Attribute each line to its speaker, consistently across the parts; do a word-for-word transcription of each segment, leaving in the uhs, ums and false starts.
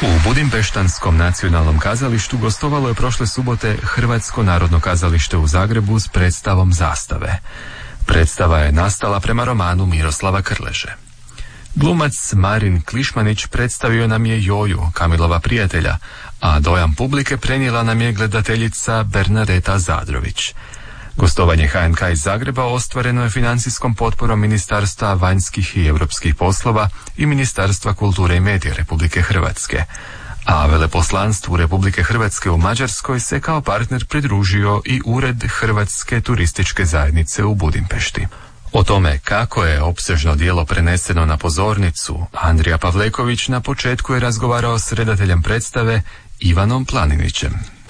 Speaker 1: U Budimpeštanskom nacionalnom kazalištu gostovalo je prošle subote Hrvatsko narodno kazalište u Zagrebu s predstavom Zastave. Predstava je nastala prema romanu Miroslava Krleže. Glumac Marin Klišmanić predstavio nam je Joju, Kamilova prijatelja, a dojam publike prenijela nam je gledateljica Bernadeta Zadrović. Gostovanje H N K iz Zagreba ostvareno je financijskom potporom Ministarstva vanjskih i europskih poslova i Ministarstva kulture i medija Republike Hrvatske, a veleposlanstvu Republike Hrvatske u Mađarskoj se kao partner pridružio i Ured Hrvatske turističke zajednice u Budimpešti. O tome kako je opsežno djelo preneseno na pozornicu, Andrija Pavleković na početku je razgovarao s redateljem predstave Ivanom Planinićem.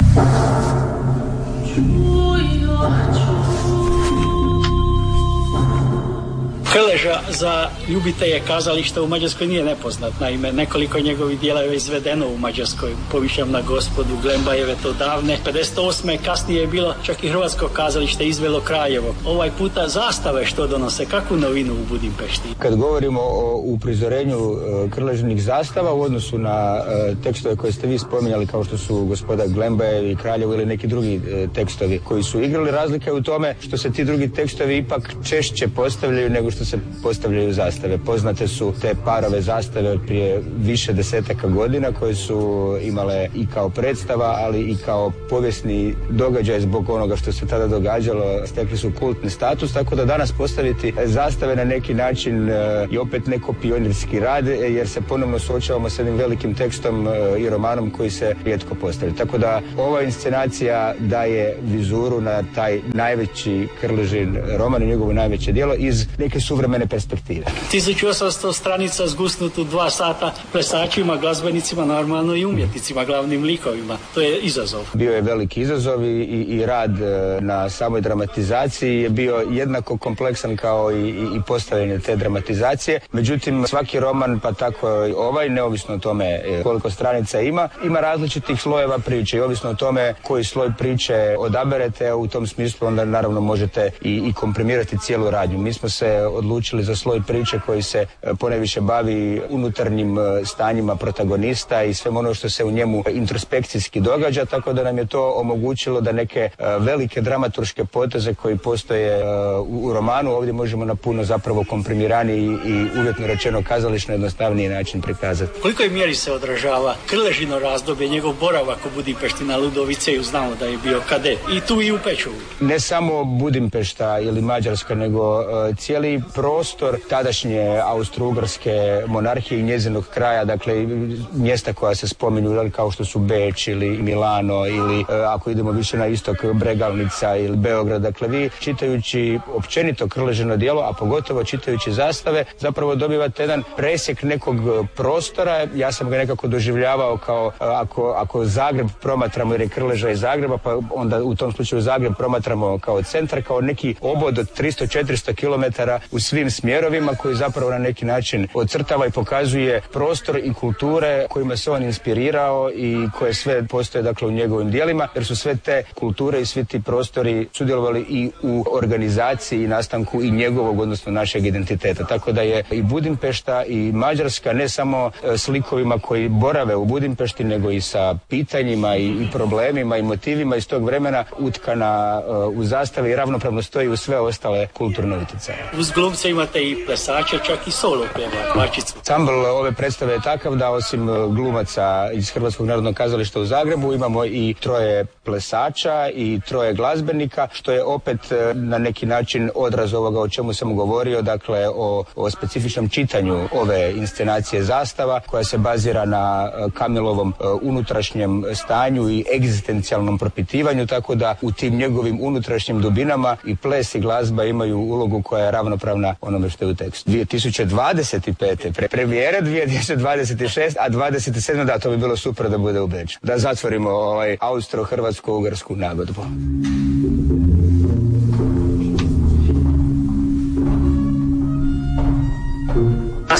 Speaker 2: Krleža za ljubitelje kazališta u Mađarskoj nije nepoznat. Naime, nekoliko njegovih djela je izvedeno u Mađarskoj. Povišam na gospodu Glembajeve to davne. pedeset osme kasnije je bilo čak i Hrvatsko kazalište izvelo Kraljevo. Ovaj puta Zastave što donose, kakvu novinu u Budimpešti?
Speaker 3: Kad govorimo o uprizorenju Krležinih zastava u odnosu na tekstove koje ste vi spominjali, kao što su gospoda Glembajev i Kraljevo ili neki drugi tekstovi koji su igrali, razlika je u tome što se ti drugi tekstovi ipak češće postavljaju nego što se postavljaju zastave. Poznate su te parove zastave od prije više desetaka godina koje su imale i kao predstava, ali i kao povijesni događaj zbog onoga što se tada događalo. Stekli su kultni status, tako da danas postaviti zastave na neki način i opet neko pionirski rad, jer se ponovno suočavamo s jednim velikim tekstom i romanom koji se rijetko postavlja. Tako da ova inscenacija daje vizuru na taj najveći Krležin roman i njegovo najveće djelo iz neke suvremene perspektive.
Speaker 2: tisuću osamsto stranica zgusnut u dva sata plesačima, glazbenicima, normalno i umjetnicima, glavnim likovima. To je izazov.
Speaker 3: Bio je veliki izazov i, i rad na samoj dramatizaciji je bio jednako kompleksan kao i, i postavljanje te dramatizacije. Međutim, svaki roman, pa tako i ovaj, neovisno o tome koliko stranica ima, ima različitih slojeva priče i ovisno o tome koji sloj priče odaberete, u tom smislu onda naravno možete i, i komprimirati cijelu radnju. Mi smo se odlučili za sloj priče koji se ponajviše bavi unutarnjim stanjima protagonista i sve ono što se u njemu introspekcijski događa, tako da nam je to omogućilo da neke velike dramaturške poteze koji postoje u romanu ovdje možemo na puno zapravo komprimiraniji i uvjetno rečeno kazališno jednostavniji način prikazati.
Speaker 2: Koliko je mjeri se odražava Krležino razdoblje, njegov boravak u Budimpešti na Ludoviceju, znamo da je bio kadet i tu i u Pečuvu.
Speaker 3: Ne samo Budimpešta ili Mađarska, nego cijeli prostor tadašnje Austro-Ugarske monarhije i njezinog kraja, dakle mjesta koja se spominju kao što su Beč ili Milano ili ako idemo više na istok Bregalnica ili Beograd, dakle vi čitajući općenito Krležino djelo, a pogotovo čitajući Zastave, zapravo dobivate jedan presjek nekog prostora. Ja sam ga nekako doživljavao kao ako, ako Zagreb promatramo jer je Krleža iz Zagreba, pa onda u tom slučaju Zagreb promatramo kao centar, kao neki obod od tristo do četiristo kilometara u svim smjerovima koji zapravo na neki način ocrtava i pokazuje prostor i kulture kojima se on inspirirao i koje sve postoje dakle u njegovim djelima, jer su sve te kulture i svi ti prostori sudjelovali i u organizaciji i nastanku i njegovog, odnosno našeg identiteta. Tako da je i Budimpešta i Mađarska ne samo s likovima koji borave u Budimpešti, nego i sa pitanjima i, i problemima i motivima iz tog vremena utkana uh, u zastavi i ravnopravno stoji u sve ostale kulturne utjecaje.
Speaker 2: Uz glumce imate i plesače, čak i solo pjeva, Bačicu.
Speaker 3: Ansambl ove predstave je takav da osim glumaca iz Hrvatskog narodnog kazališta u Zagrebu imamo i troje plesača i troje glazbenika, što je opet na neki način odraz ovoga o čemu sam govorio, dakle o, o specifičnom čitanju ove inscenacije Zastava, koja se bazira na Kamilovom unutrašnjem stanju i egzistencijalnom propitivanju, tako da u tim njegovim unutrašnjim dubinama i ples i glazba imaju ulogu koja je ravnopravna onome što je u tekstu. dvije tisuće dvadeset pete pre premijera dvije tisuće dvadeset šeste, a dvadeset sedme da to bi bilo super da bude u Beču. Da zatvorimo ovaj austro-hrvatsko-ugarsku nagodbu.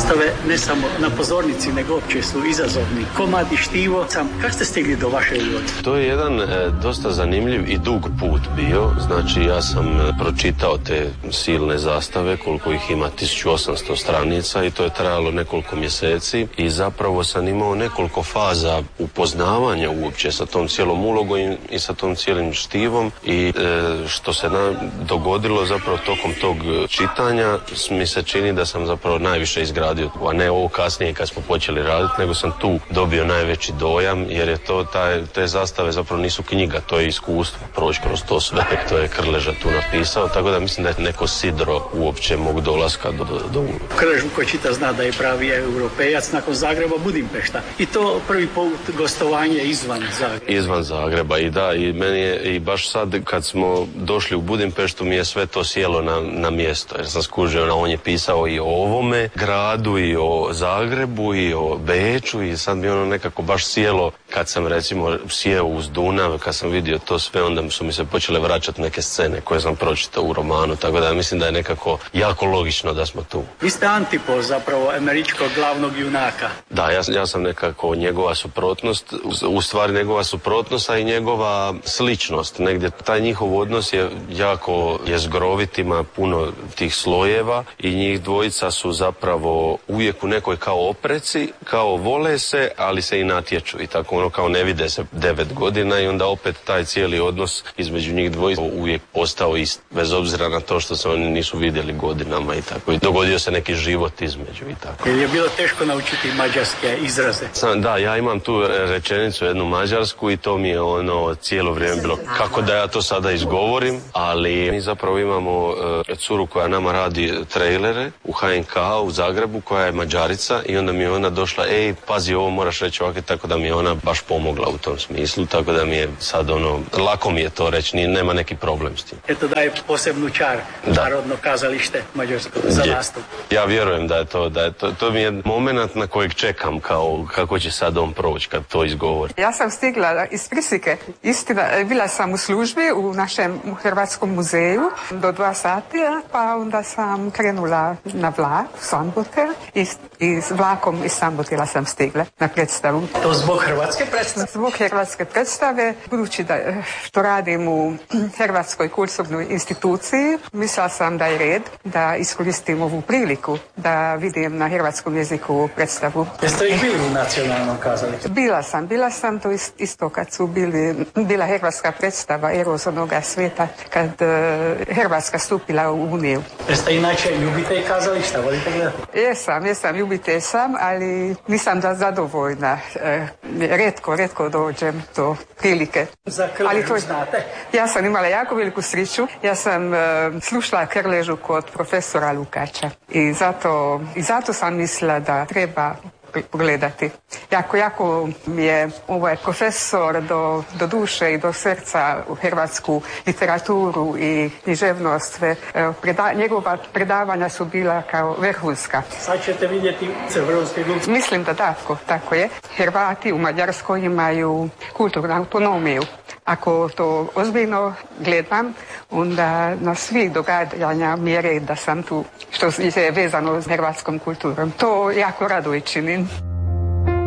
Speaker 2: Zastave ne samo na pozornici, nego opće su izazovni. Komad i štivo, sam, kako ste stigli do vaše uloge?
Speaker 4: To je jedan e, dosta zanimljiv i dug put bio. Znači ja sam e, pročitao te silne zastave, koliko ih ima, tisuću osamsto stranica, i to je trajalo nekoliko mjeseci i zapravo sam imao nekoliko faza upoznavanja uopće sa tom cijelom ulogom i, i sa tom cijelim štivom i e, što se na, dogodilo zapravo tokom tog čitanja mi se čini da sam zapravo najviše izgradio, a ne ovo kasnije kad smo počeli raditi, nego sam tu dobio najveći dojam, jer je to, taj, te zastave zapravo nisu knjiga, to je iskustvo, proći kroz to sve, to je Krleža tu napisao, tako da mislim da je neko sidro uopće mog dolaska do, do, do uloga.
Speaker 2: Krležu ko čita zna da je pravi europejac, nakon Zagreba Budimpešta. I to prvi put gostovanje izvan Zagreba.
Speaker 4: Izvan Zagreba i da, i meni je i baš sad kad smo došli u Budimpeštu mi je sve to sjelo na, na mjesto, jer sam skužio, on je pisao i o ovome gradu i o Zagrebu i o Beču i sad mi ono nekako baš sjelo kad sam recimo sjeo uz Dunav, kad sam vidio to sve, onda su mi se počele vraćati neke scene koje sam pročitao u romanu, tako da mislim da je nekako jako logično da smo tu.
Speaker 2: Vi ste antipod zapravo američkog glavnog junaka.
Speaker 4: Da, ja, ja sam nekako njegova suprotnost, u stvari njegova suprotnost, a i njegova sličnost. Negdje taj njihov odnos je jako jezgrovit, ima puno tih slojeva i njih dvojica su zapravo uvijek u nekoj kao opreci, kao vole se, ali se i natječu i tako ono kao ne vide se devet godina i onda opet taj cijeli odnos između njih dvojica uvijek postao ist, bez obzira na to što se oni nisu vidjeli godinama i tako. I dogodio se neki život između i tako.
Speaker 2: Je bilo teško naučiti mađarske izraze?
Speaker 4: Sam, da, ja imam tu rečenicu jednu mađarsku i to mi je ono cijelo vrijeme bilo kako da ja to sada izgovorim, ali mi zapravo imamo uh, curu koja nama radi trailere u H N K u Zagrebu, koja je Mađarica, i onda mi je ona došla, ej, pazi, ovo moraš reći ovako, tako da mi je ona baš pomogla u tom smislu, tako da mi je sad ono, lako mi je to reći, nije, nema neki problem s tim.
Speaker 2: Eto daje posebnu čar, narodno kazalište mađarsko za nastup.
Speaker 4: Ja vjerujem da je to, da je to, to mi je moment na kojeg čekam, kao kako će sad on proći kad to izgovori.
Speaker 5: Ja sam stigla iz Prisike, istina, bila sam u službi u našem Hrvatskom muzeju do dva sati, pa onda sam krenula na vlak u Sambotel i, i s vlakom iz Sambotela sam stigla na predstavu.
Speaker 2: To zbog hrvatske predstave?
Speaker 5: Zbog hrvatske predstave, budući da što radim u Hrvatskoj kulturnoj instituciji, mislila sam da je red da iskoristim ovu priliku da vidim na hrvatskom jeziku predstavu.
Speaker 2: Jeste li bili u nacionalnom kazalištu?
Speaker 5: Bila sam, bila sam to isto kad su bili, bila hrvatska predstava Eros onoga svijeta, kad uh, Hrvatska stupila u Uniju.
Speaker 2: Jeste inače ljubitelj kazališta, volite gledati?
Speaker 5: Jesam, jesam, ljubitelj sam, ali nisam da zadovoljna. E, retko, retko dođem do prilike.
Speaker 2: Za Krležu to znate?
Speaker 5: Ja sam imala jako veliku sreću. Ja sam e, slušala Krležu kod profesora Lukača i zato, i zato sam mislila da treba pogledati. Jako, jako mi je ovaj profesor do, do duše i do srca u hrvatsku literaturu i književnost. Preda, njegova predavanja su bila kao vrhunska.
Speaker 2: Sad ćete vidjeti vrhunske glumce.
Speaker 5: Mislim da tako, tako je. Hrvati u Mađarskoj imaju kulturnu autonomiju. Ako to ozbiljno gledam, onda na svih događanja mi je red da sam tu, što je vezano s hrvatskom kulturom. To jako raduje činim.